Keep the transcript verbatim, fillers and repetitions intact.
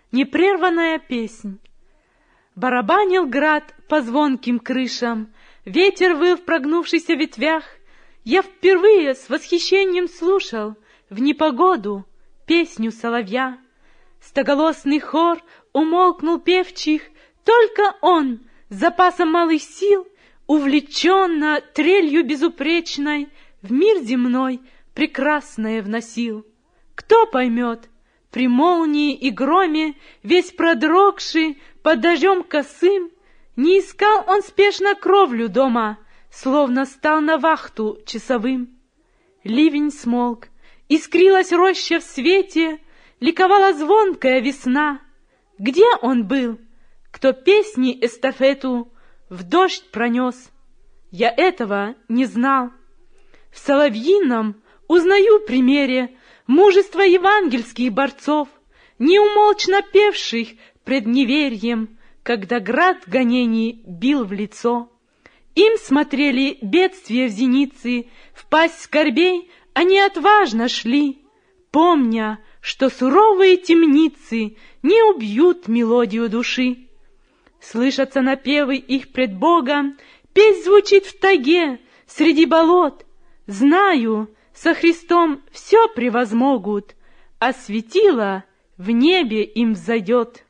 Непрерванная песнь. Барабанил град по звонким крышам, ветер выл в прогнувшихся ветвях. Я впервые с восхищением слушал в непогоду песню соловья. Стоголосный хор умолкнул певчих, только он с запасом малых сил увлеченно трелью безупречной в мир земной прекрасное вносил. Кто поймет, при молнии и громе, весь продрогший под дождем косым, не искал он спешно кровлю дома, словно стал на вахту часовым. Ливень смолк, искрилась роща в свете, ликовала звонкая весна. Где он был, кто песни эстафету в дождь пронес? Я этого не знал. В соловьином узнаю примере мужество евангельских борцов, неумолчно певших пред неверием, когда град гонений бил в лицо. Им смотрели бедствия в зеницы, в пасть скорбей они отважно шли, помня, что суровые темницы не убьют мелодию души. Слышатся напевы их пред Богом, песнь звучит в тайге, среди болот. Знаю, со Христом все превозмогут, а светило в небе им взойдет.